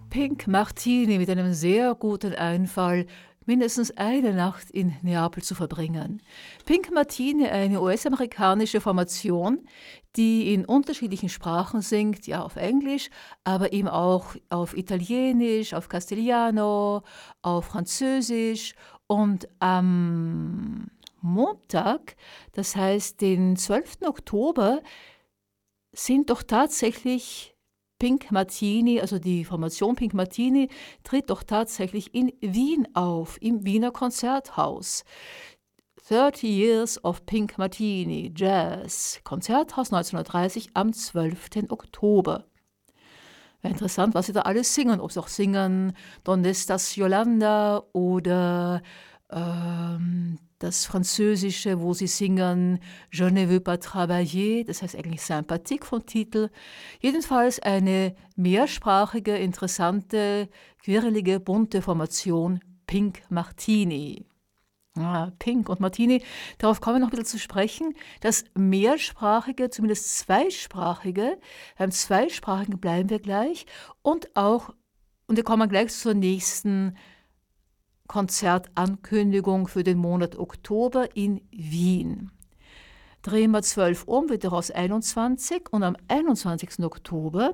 Pink Martini mit einem sehr guten Einfall, mindestens eine Nacht in Neapel zu verbringen. Pink Martini, eine US-amerikanische Formation, die in unterschiedlichen Sprachen singt, ja auf Englisch, aber eben auch auf Italienisch, auf Castellano, auf Französisch und am Montag, das heißt den 12. Oktober, sind doch tatsächlich Pink Martini, also die Formation Pink Martini, tritt doch tatsächlich in Wien auf, im Wiener Konzerthaus. 30 Years of Pink Martini, Jazz, Konzerthaus 1930 am 12. Oktober. Wäre interessant, was sie da alles singen. Ob sie auch singen Donde estás Yolanda oder das Französische, wo sie singen Je ne veux pas travailler, das heißt eigentlich Sympathique vom Titel. Jedenfalls eine mehrsprachige, interessante, quirlige, bunte Formation Pink Martini. Pink und Martini, darauf kommen wir noch ein bisschen zu sprechen. Das mehrsprachige, zumindest zweisprachige, beim zweisprachigen bleiben wir gleich und wir kommen gleich zur nächsten Konzertankündigung für den Monat Oktober in Wien. Drehen wir 12 um, wird daraus 21 und am 21. Oktober,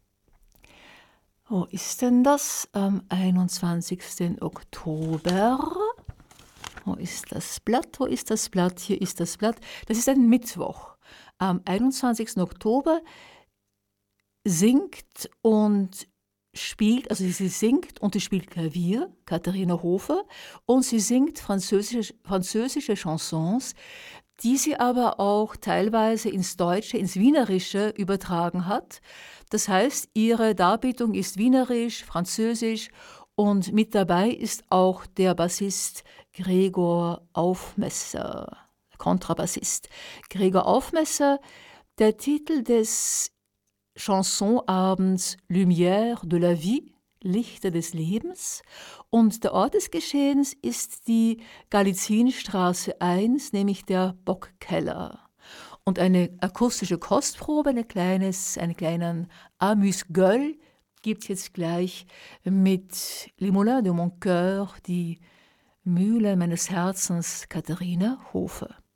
wo ist denn das? Am 21. Oktober, wo ist das Blatt? Wo ist das Blatt? Hier ist das Blatt. Das ist ein Mittwoch. Am 21. Oktober singt und spielt, also sie singt und sie spielt Klavier, Katharina Hofer, und sie singt französische Chansons, die sie aber auch teilweise ins Deutsche, ins Wienerische übertragen hat. Das heißt, ihre Darbietung ist wienerisch, französisch und mit dabei ist auch der Bassist Gregor Aufmesser, Kontrabassist. Gregor Aufmesser, der Titel des Chansonabends Lumière de la Vie, Lichter des Lebens. Und der Ort des Geschehens ist die Galizinstraße 1, nämlich der Bockkeller. Und eine akustische Kostprobe, einen kleinen Amuse-Gueule gibt es jetzt gleich mit Les Moulins de mon Cœur, die Mühle meines Herzens, Katharina Hofer.